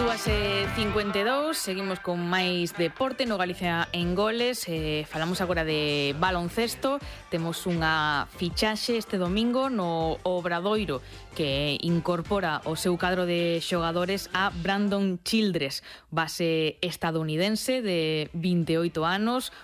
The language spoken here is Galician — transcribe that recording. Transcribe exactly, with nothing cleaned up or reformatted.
dúas e cincuenta e dous, seguimos con máis deporte no Galicia en goles. eh, Falamos agora de baloncesto. Temos unha fichaxe este domingo no Obradoiro que incorpora o seu cadro de xogadores a Brandon Childress, base estadounidense de vinte e oito anos,